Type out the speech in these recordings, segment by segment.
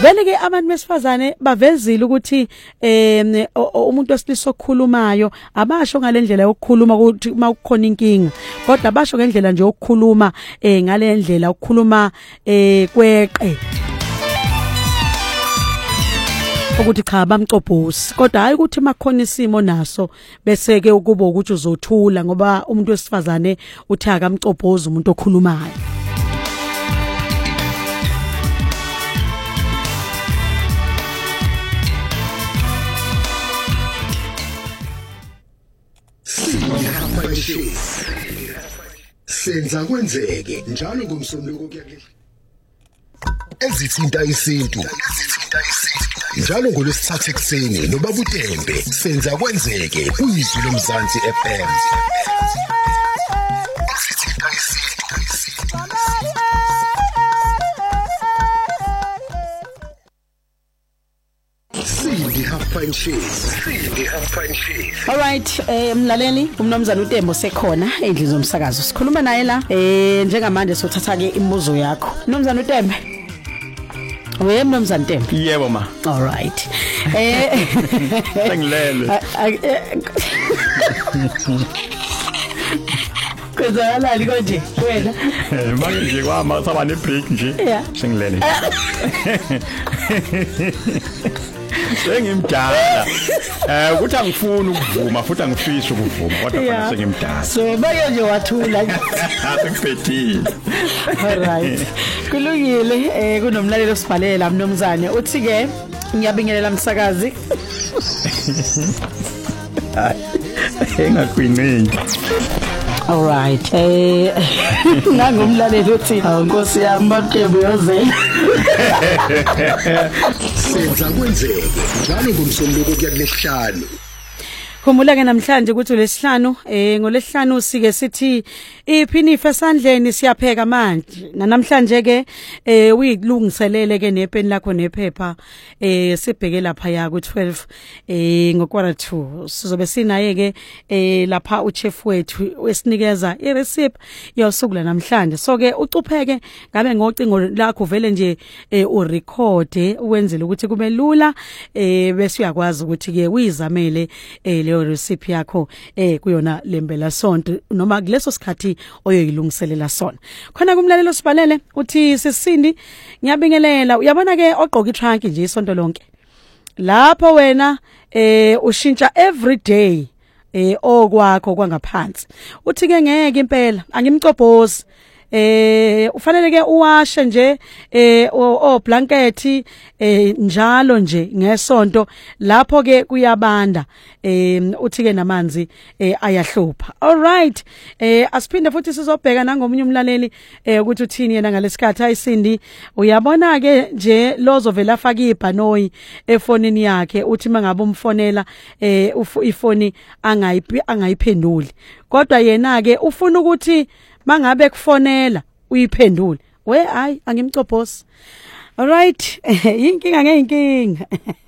vele ke abantu besifazane bavezile ukuthi umuntu wesilisa okhulumayo abasho ngalendlela yokukhuluma ukuthi makukhona inkinga kodwa basho ngendlela nje yokukhuluma ngalendlela ukukhuluma kweqe ukuthi cha bamcobhosi kodwa hayi ukuthi makhona isimo naso bese ke ukuba ukuthi uzothula ngoba umuntu wesifazane uthi akamcobhozi umuntu okhulumayo. Senza kwenzeke njalo ngomsombuluko kuyakhe ezithinta isintu njalo ngolwesithathu ekseni nobaba uTembe senza kwenzeke kuyizwi loMzansi FM. Ezithinta isintu Sindi half pint cheese. All right, mlaleli umnomzana uTembo sekhona endlini zomsakazo. Sikhuluma naye la njengamanje sothatha ke imibuzo yakho. Umnomzana uTembe. Mnomzana Tembe. Yebo ma. All right. Sengilele. Kuzalali konje wena. Manje kwama saba ne break nje. Sengilele. Sengimdala. Ukuthi angifuni ukuvuma futhi angifisi ukuvuma kodwa khona sengimdala. So bake nje wathula. Ngiphetile. All right. Kulungile kunomlaleli osibhalela mnomzane uthi ke ngiyabingelela msakazi. Engakwinqindi. All right. Ngangumlaleli uthi Nkosi yami baTembe yozela. Senza kwenzeke njalo ngomsombuluko kuyakuhlanu. Khumula ke namhlanje ukuthi uLesihlanu ngoLesihlanu sike sithi iphinifa esandleni siyapheka manje namhlanje ke uyilungiselele ke nepeni lakho nephepha sibheke lapha ya ku12 ngo-2 sizobe sinaye ke lapha uchef wethu wesinikeza irecipe yosuku la namhlanje so ke ucupheke ngabe ngocingo lakho vele nje urecord uwenzele ukuthi kube lula bese uyakwazi ukuthi ke uyizamele leyo recipe yakho kuyona lembela sonto noma kuleso sikhathi oyoyilungiselela sona khona kumlalelo sibhalele uthi sisindi ngiyabingelela uyabona ke ogqoka itrunk nje isonto lonke lapho wena ushintsha every day okwakho kwangaphansi uthi ke ngeke impela angimcobhozi ufanele ke uwashe nje blanket njalo nje ngesonto lapho ke kuyabanda uthi ke namanzi ayahlupha. All right, asiphinde futhi sizobheka nangomunye umlaleli ukuthi uthini yena ngalesikhathi ayisindi uyabona ke nje lozovela afaka ibhanoyi efonini yakhe uthi mangabe umfonela ifoni angayiphenduli kodwa yena ke ufuna ukuthi mangabe kufonela uyiphendule we hayi angimcobhosi. All right, inkinga ngeinkinga.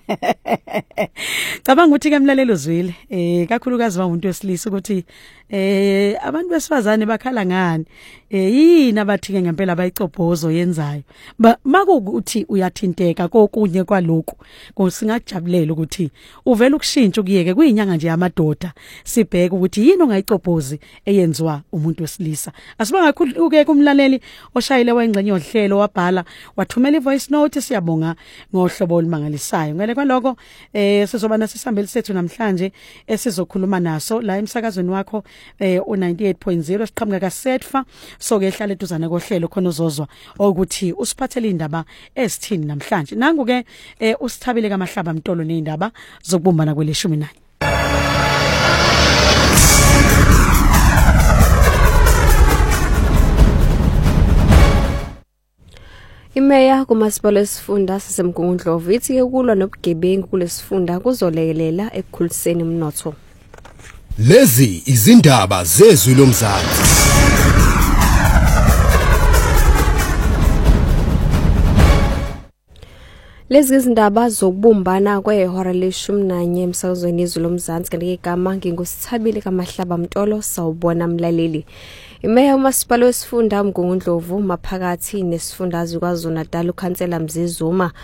Cabanga ukuthi ke mlalelo uzwile kakhulukazi umuntu wesilisa ukuthi abantu besifazane bakhala ngani yini abathi ke ngempela abayicobhozo yenzayo makuthi uyathinteka kokunye kwalokho ngosingajabulela ukuthi uvela ukushintsha ukuyeke kuyinyanga nje yamadoda sibheke ukuthi yini ongayicobhozi eyenziwa umuntu wesilisa asibanga kakhulu kumlaleli oshayile wengcenye yohlelo wabhala wathumela ivoice note siyabonga ngohlobo olumangalisayo ngale kwaloko sizoba nasisambeli sethu namhlanje esizokhuluma naso la emsakazweni wakho u98.0 siqhamuka kaSetfa so ke hlale eduzane kohlelo khona uzozwa ukuthi usiphathele indaba esithini namhlanje nangu ke usithabile kaMahlaba Mtolo neindaba zokubumbana kwele11. Imeya kumasipala esifunda saseMgungundlovu ithi ke kulwa nobugebengu kulesifunda kuzolekelela ekukhuliseni umnotho. Lezi izindaba zezwi loMzansi. Lezi izindaba zokubumbana kwehora le11 emsakazweni izwi loMzansi kanti igama ngingusithabile kaMahlaba Mtolo sawubona mlaleli. Imeya umasipala wesifunda uMgungundlovu maphakathi nesifundazwe kwaZulu-Natal uKhansela Mzizuma